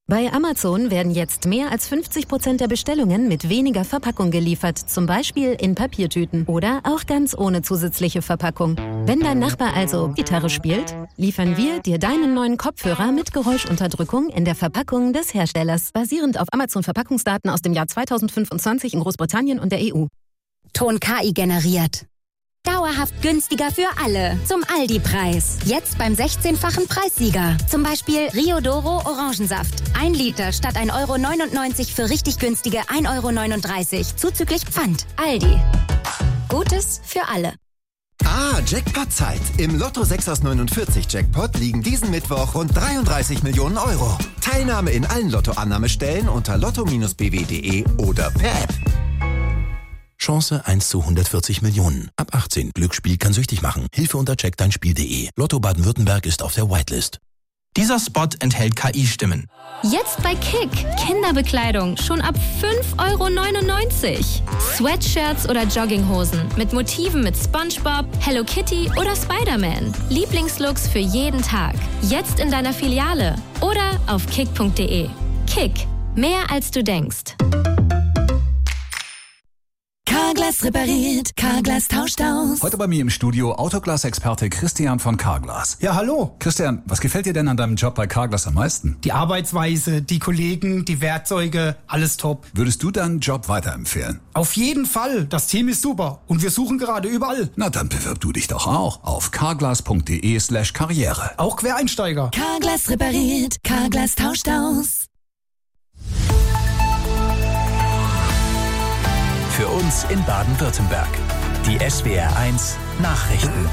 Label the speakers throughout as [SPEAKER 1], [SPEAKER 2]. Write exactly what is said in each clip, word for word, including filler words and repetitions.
[SPEAKER 1] Bei Amazon werden jetzt mehr als fünfzig Prozent der Bestellungen mit weniger Verpackung geliefert, zum Beispiel in Papiertüten oder auch ganz ohne zusätzliche Verpackung. Wenn dein Nachbar also Gitarre spielt, liefern wir dir deinen neuen Kopfhörer mit Geräuschunterdrückung in der Verpackung des Herstellers, basierend auf Amazon-Verpackungsdaten aus dem Jahr zweitausendfünfundzwanzig in Großbritannien und der E U.
[SPEAKER 2] Ton K I generiert. Dauerhaft günstiger für alle. Zum Aldi-Preis. Jetzt beim sechzehnfachen Preissieger. Zum Beispiel Rio Doro Orangensaft. Ein Liter statt ein Euro neunundneunzig für richtig günstige ein Euro neununddreißig. Zuzüglich Pfand. Aldi. Gutes für alle.
[SPEAKER 3] Ah, Jackpot-Zeit. Im Lotto sechs aus neunundvierzig Jackpot liegen diesen Mittwoch rund dreiunddreißig Millionen Euro. Teilnahme in allen Lottoannahmestellen unter lotto Bindestrich b w punkt d e oder per App.
[SPEAKER 4] Chance eins zu hundertvierzig Millionen. Ab achtzehn. Glücksspiel kann süchtig machen. Hilfe unter check dein Spiel punkt d e. Lotto Baden-Württemberg ist auf der Whitelist.
[SPEAKER 5] Dieser Spot enthält K I-Stimmen.
[SPEAKER 6] Jetzt bei Kick. Kinderbekleidung schon ab fünf Euro neunundneunzig. Sweatshirts oder Jogginghosen mit Motiven mit SpongeBob, Hello Kitty oder Spider-Man. Lieblingslooks für jeden Tag. Jetzt in deiner Filiale oder auf kick punkt d e. Kick. Mehr als du denkst.
[SPEAKER 7] Carglass repariert, Carglass tauscht aus.
[SPEAKER 8] Heute bei mir im Studio Autoglas-Experte Christian von Carglass.
[SPEAKER 9] Ja, hallo.
[SPEAKER 8] Christian, was gefällt dir denn an deinem Job bei Carglass am meisten?
[SPEAKER 9] Die Arbeitsweise, die Kollegen, die Werkzeuge, alles top.
[SPEAKER 8] Würdest du deinen Job weiterempfehlen?
[SPEAKER 9] Auf jeden Fall. Das Team ist super und wir suchen gerade überall.
[SPEAKER 8] Na, dann bewirb du dich doch auch auf carglass punkt d e slash karriere.
[SPEAKER 9] Auch Quereinsteiger.
[SPEAKER 7] Carglass repariert, Carglass tauscht aus.
[SPEAKER 10] Für uns in Baden-Württemberg. Die S W R eins Nachrichten.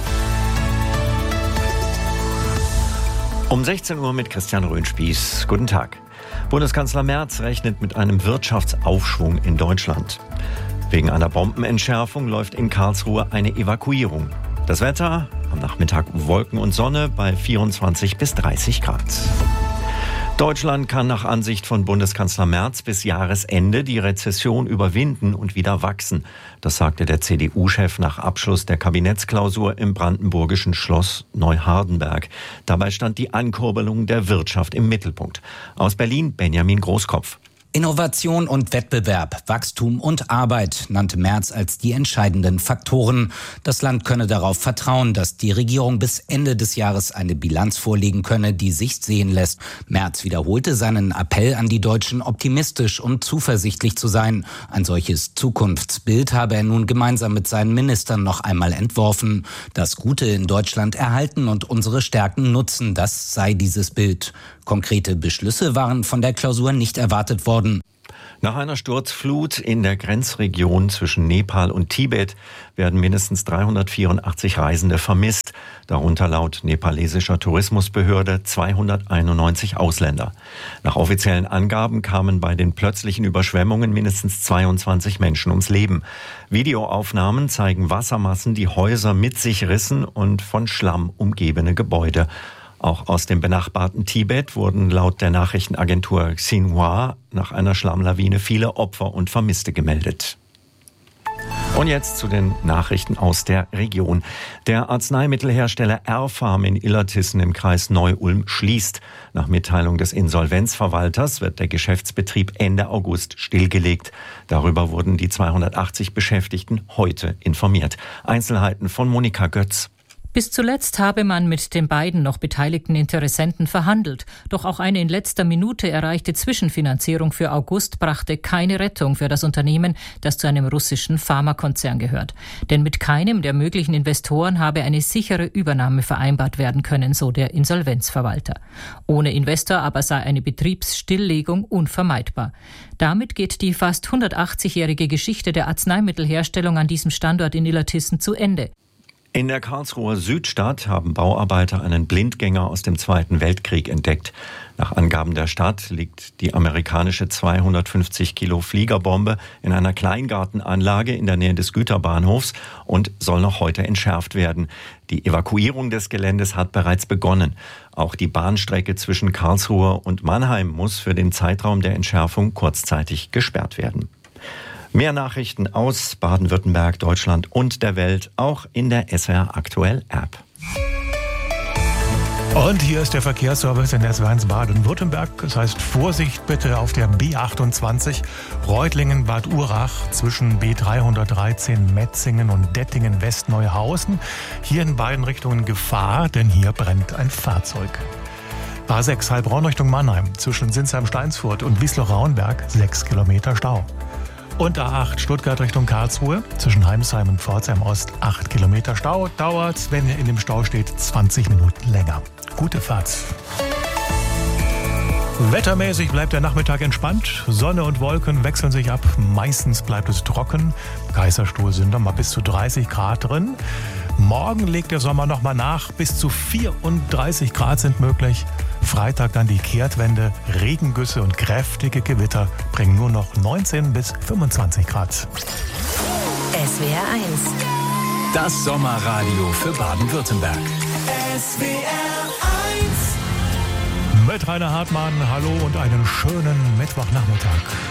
[SPEAKER 11] Um sechzehn Uhr mit Christian Röhnspieß. Guten Tag. Bundeskanzler Merz rechnet mit einem Wirtschaftsaufschwung in Deutschland. Wegen einer Bombenentschärfung läuft in Karlsruhe eine Evakuierung. Das Wetter am Nachmittag Wolken und Sonne bei vierundzwanzig bis dreißig Grad. Deutschland kann nach Ansicht von Bundeskanzler Merz bis Jahresende die Rezession überwinden und wieder wachsen. Das sagte der C D U-Chef nach Abschluss der Kabinettsklausur im brandenburgischen Schloss Neuhardenberg. Dabei stand die Ankurbelung der Wirtschaft im Mittelpunkt. Aus Berlin Benjamin Großkopf.
[SPEAKER 12] Innovation und Wettbewerb, Wachstum und Arbeit nannte Merz als die entscheidenden Faktoren. Das Land könne darauf vertrauen, dass die Regierung bis Ende des Jahres eine Bilanz vorlegen könne, die sich sehen lässt. Merz wiederholte seinen Appell an die Deutschen, optimistisch und zuversichtlich zu sein. Ein solches Zukunftsbild habe er nun gemeinsam mit seinen Ministern noch einmal entworfen. Das Gute in Deutschland erhalten und unsere Stärken nutzen, das sei dieses Bild. Konkrete Beschlüsse waren von der Klausur nicht erwartet worden.
[SPEAKER 11] Nach einer Sturzflut in der Grenzregion zwischen Nepal und Tibet werden mindestens dreihundertvierundachtzig Reisende vermisst, darunter laut nepalesischer Tourismusbehörde zweihunderteinundneunzig Ausländer. Nach offiziellen Angaben kamen bei den plötzlichen Überschwemmungen mindestens zweiundzwanzig Menschen ums Leben. Videoaufnahmen zeigen Wassermassen, die Häuser mit sich rissen und von Schlamm umgebene Gebäude. Auch aus dem benachbarten Tibet wurden laut der Nachrichtenagentur Xinhua nach einer Schlammlawine viele Opfer und Vermisste gemeldet. Und jetzt zu den Nachrichten aus der Region. Der Arzneimittelhersteller Airfarm in Illertissen im Kreis Neu-Ulm schließt. Nach Mitteilung des Insolvenzverwalters wird der Geschäftsbetrieb Ende August stillgelegt. Darüber wurden die zweihundertachtzig Beschäftigten heute informiert. Einzelheiten von Monika Götz.
[SPEAKER 13] Bis zuletzt habe man mit den beiden noch beteiligten Interessenten verhandelt. Doch auch eine in letzter Minute erreichte Zwischenfinanzierung für August brachte keine Rettung für das Unternehmen, das zu einem russischen Pharmakonzern gehört. Denn mit keinem der möglichen Investoren habe eine sichere Übernahme vereinbart werden können, so der Insolvenzverwalter. Ohne Investor aber sei eine Betriebsstilllegung unvermeidbar. Damit geht die fast hundertachtzigjährige Geschichte der Arzneimittelherstellung an diesem Standort in Illertissen zu Ende.
[SPEAKER 11] In der Karlsruher Südstadt haben Bauarbeiter einen Blindgänger aus dem Zweiten Weltkrieg entdeckt. Nach Angaben der Stadt liegt die amerikanische zweihundertfünfzig Kilo Fliegerbombe in einer Kleingartenanlage in der Nähe des Güterbahnhofs und soll noch heute entschärft werden. Die Evakuierung des Geländes hat bereits begonnen. Auch die Bahnstrecke zwischen Karlsruhe und Mannheim muss für den Zeitraum der Entschärfung kurzzeitig gesperrt werden. Mehr Nachrichten aus Baden-Württemberg, Deutschland und der Welt, auch in der S W R Aktuell App.
[SPEAKER 14] Und hier ist der Verkehrsservice in S W eins Baden-Württemberg. Das heißt, Vorsicht bitte auf der B achtundzwanzig Reutlingen-Bad Urach zwischen B dreihundertdreizehn Metzingen und Dettingen-Westneuhausen. Hier in beiden Richtungen Gefahr, denn hier brennt ein Fahrzeug. A sechs Heilbronn Richtung Mannheim zwischen Sinsheim-Steinsfurt und Wiesloch-Rauenberg sechs Kilometer Stau. Und A acht Stuttgart Richtung Karlsruhe zwischen Heimsheim und Pforzheim Ost acht Kilometer Stau. Dauert, wenn ihr in dem Stau steht, zwanzig Minuten länger. Gute Fahrt. Wettermäßig bleibt der Nachmittag entspannt. Sonne und Wolken wechseln sich ab. Meistens bleibt es trocken. Kaiserstuhl sind noch mal bis zu dreißig Grad drin. Morgen legt der Sommer noch mal nach. Bis zu vierunddreißig Grad sind möglich. Freitag dann die Kehrtwende. Regengüsse und kräftige Gewitter bringen nur noch neunzehn bis fünfundzwanzig Grad.
[SPEAKER 7] S W R eins.
[SPEAKER 10] Das Sommerradio für Baden-Württemberg.
[SPEAKER 7] S W R eins.
[SPEAKER 14] Mit Rainer Hartmann, hallo und einen schönen Mittwochnachmittag.